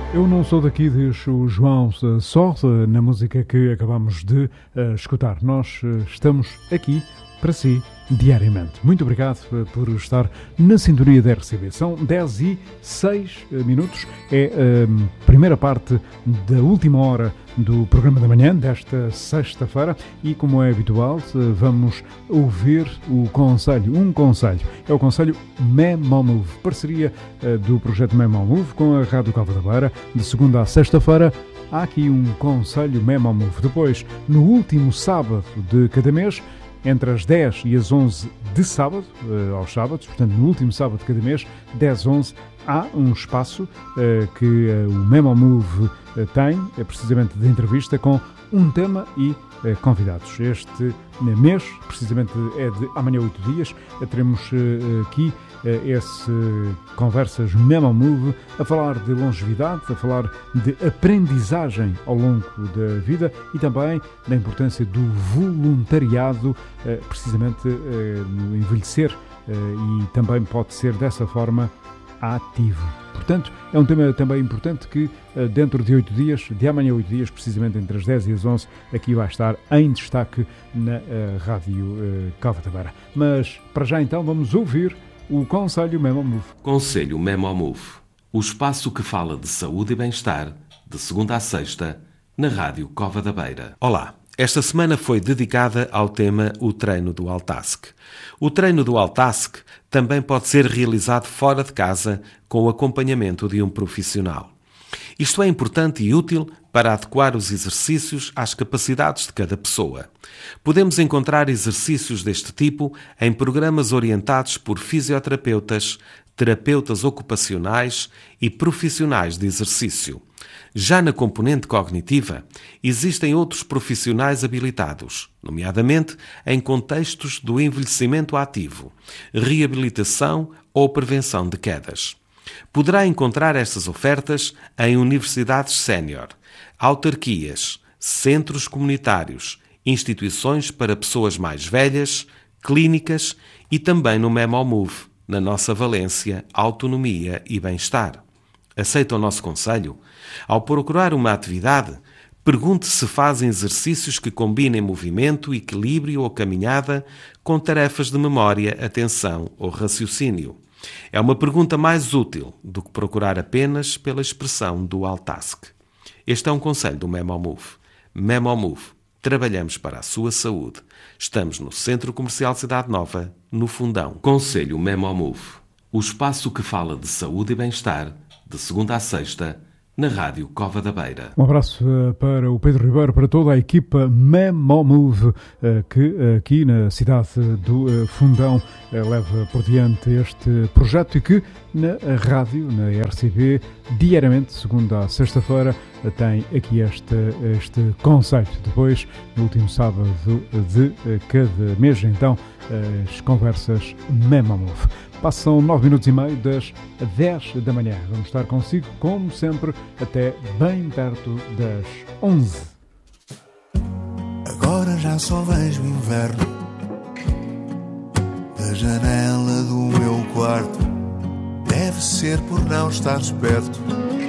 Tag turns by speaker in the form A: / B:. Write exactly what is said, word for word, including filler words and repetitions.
A: Eu não sou daqui, diz o João Sorte, na música que acabamos de uh, escutar. Nós uh, estamos aqui para si diariamente. Muito obrigado uh, por estar na sintonia da R C B. São dez e seis minutos. É a primeira parte da última hora do programa da manhã, desta sexta-feira, e como é habitual, uh, vamos ouvir o conselho, um conselho. É o conselho Memomove, parceria uh, do projeto Memomove com a Rádio Cova da Beira, de segunda a sexta-feira. Há aqui um conselho Memomove. Depois, no último sábado de cada mês, entre as dez e as onze de sábado, uh, aos sábados, portanto no último sábado de cada mês, dez, onze, há um espaço uh, que uh, o Memomove uh, tem, é precisamente de entrevista com um tema e uh, convidados. Este uh, mês, precisamente é de amanhã oito dias, uh, teremos uh, aqui uh, esse uh, Conversas Memomove a falar de longevidade, a falar de aprendizagem ao longo da vida e também da importância do voluntariado, uh, precisamente uh, no envelhecer, uh, e também pode ser dessa forma ativo. Portanto, é um tema também importante que dentro de oito dias, de amanhã a oito dias, precisamente entre as dez e as onze, aqui vai estar em destaque na uh, Rádio uh, Cova da Beira. Mas, para já então, vamos ouvir o Conselho Memomove.
B: Conselho Memomove, o espaço que fala de saúde e bem-estar, de segunda a sexta, na Rádio Cova da Beira. Olá! Esta semana foi dedicada ao tema O Treino do Altask. O treino do Altask também pode ser realizado fora de casa com o acompanhamento de um profissional. Isto é importante e útil para adequar os exercícios às capacidades de cada pessoa. Podemos encontrar exercícios deste tipo em programas orientados por fisioterapeutas, terapeutas ocupacionais e profissionais de exercício. Já na componente cognitiva, existem outros profissionais habilitados, nomeadamente em contextos do envelhecimento ativo, reabilitação ou prevenção de quedas. Poderá encontrar estas ofertas em universidades sénior, autarquias, centros comunitários, instituições para pessoas mais velhas, clínicas e também no Memomove, na nossa valência, autonomia e bem-estar. Aceita o nosso conselho? Ao procurar uma atividade, pergunte se fazem exercícios que combinem movimento, equilíbrio ou caminhada com tarefas de memória, atenção ou raciocínio. É uma pergunta mais útil do que procurar apenas pela expressão do Altask. Este é um conselho do Memomove. Memomove. Trabalhamos para a sua saúde. Estamos no Centro Comercial Cidade Nova, no Fundão. Conselho Memomove. O espaço que fala de saúde e bem-estar, de segunda a sexta, na Rádio Cova da Beira.
A: Um abraço uh, para o Pedro Ribeiro, para toda a equipa Memomove, uh, que uh, aqui na cidade do uh, Fundão uh, leva por diante este projeto e que na rádio, na R C B, diariamente, segunda a sexta-feira, uh, tem aqui este, este conceito. Depois, no último sábado de uh, cada mês, então, uh, as conversas Memomove. Passam nove minutos e meio das dez da manhã. Vamos estar consigo, como sempre, até bem perto das onze.
C: Agora já só vejo inverno da janela do meu quarto. Deve ser por não estares perto.